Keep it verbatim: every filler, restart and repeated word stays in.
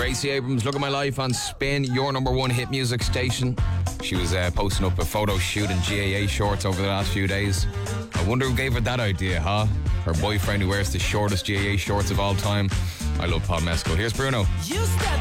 Gracie Abrams, Look at My Life on Spin, your number one hit music station. She was uh, posting up a photo shoot in G A A shorts over the last few days. I wonder who gave her that idea, huh? Her boyfriend who wears the shortest G A A shorts of all time. I love Paul Mescal. Here's Bruno. You step